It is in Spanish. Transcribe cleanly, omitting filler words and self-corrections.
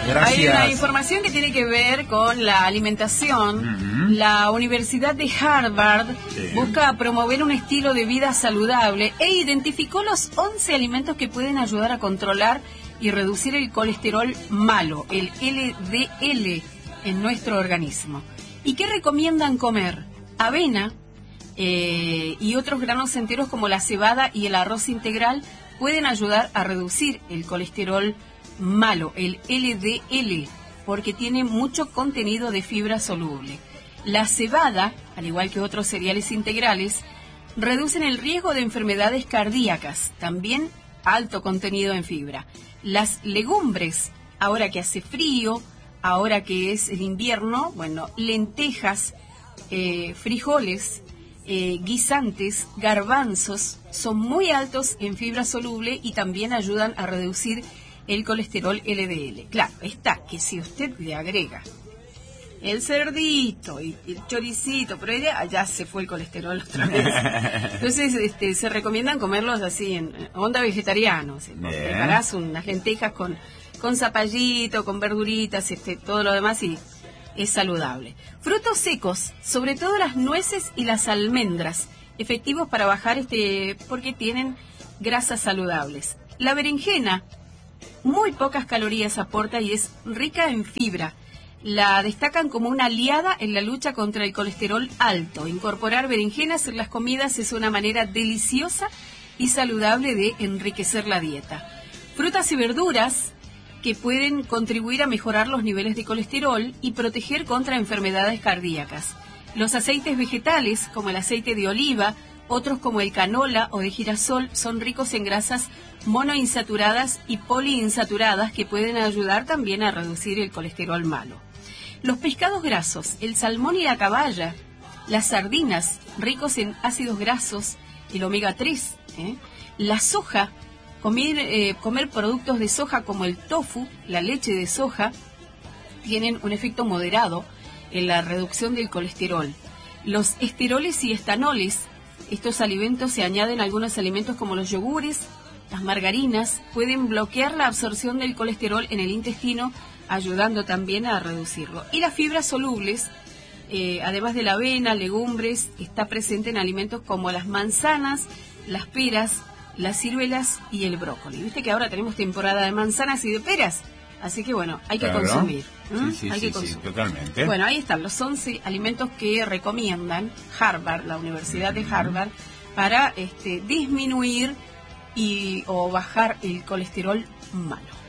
Gracias. Hay una información que tiene que ver con la alimentación. La Universidad de Harvard busca promover un estilo de vida saludable e identificó los 11 alimentos que pueden ayudar a controlar y reducir el colesterol malo, el LDL, en nuestro organismo. ¿Y qué recomiendan comer? Avena y otros granos enteros como la cebada y el arroz integral pueden ayudar a reducir el colesterol malo, el LDL, porque tiene mucho contenido de fibra soluble. La cebada, al igual que otros cereales integrales, reducen el riesgo de enfermedades cardíacas, también alto contenido en fibra. Las legumbres, ahora que hace frío, ahora que es el invierno, bueno, lentejas, frijoles, guisantes, garbanzos, son muy altos en fibra soluble y también ayudan a reducir el colesterol LDL. Claro, está que si usted le agrega el cerdito y el choricito, pero ya se fue el colesterol otra vez. Entonces se recomiendan comerlos así en onda vegetariano. Preparás unas lentejas con zapallito, con verduritas, todo lo demás y es saludable. Frutos secos, sobre todo las nueces y las almendras, efectivos para bajar porque tienen grasas saludables. La berenjena, muy pocas calorías aporta y es rica en fibra. La destacan como una aliada en la lucha contra el colesterol alto. Incorporar berenjenas en las comidas es una manera deliciosa y saludable de enriquecer la dieta. Frutas y verduras que pueden contribuir a mejorar los niveles de colesterol y proteger contra enfermedades cardíacas. Los aceites vegetales, como el aceite de oliva, otros como el canola o de girasol, son ricos en grasas monoinsaturadas y poliinsaturadas que pueden ayudar también a reducir el colesterol malo. Los pescados grasos, el salmón y la caballa, las sardinas, ricos en ácidos grasos, el omega 3, la soja, comer productos de soja como el tofu, la leche de soja, tienen un efecto moderado en la reducción del colesterol. Los esteroles y estanoles, estos alimentos se añaden a algunos alimentos como los yogures, las margarinas, pueden bloquear la absorción del colesterol en el intestino, ayudando también a reducirlo. Y las fibras solubles, además de la avena, legumbres, está presente en alimentos como las manzanas, las peras, las ciruelas y el brócoli. Viste que ahora tenemos temporada de manzanas y de peras, así que bueno, hay que consumir. Sí, totalmente. Bueno, ahí están los 11 alimentos que recomiendan Harvard, la Universidad de Harvard, para disminuir o bajar el colesterol malo.